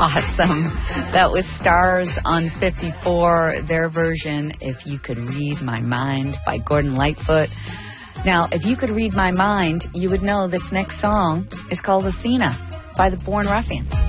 Awesome. That was Stars on 54, their version, If You Could Read My Mind by Gordon Lightfoot. Now, if you could read my mind, you would know this next song is called Athena by the Born Ruffians.